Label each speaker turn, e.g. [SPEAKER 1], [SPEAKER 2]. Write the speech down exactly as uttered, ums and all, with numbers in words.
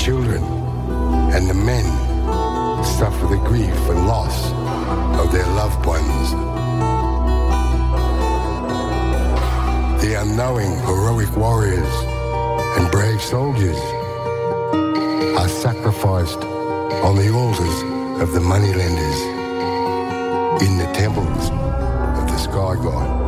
[SPEAKER 1] children and the men suffer the grief and loss of their loved ones. The unknowing heroic warriors and brave soldiers are sacrificed on the altars of the moneylenders in the temples of the sky god.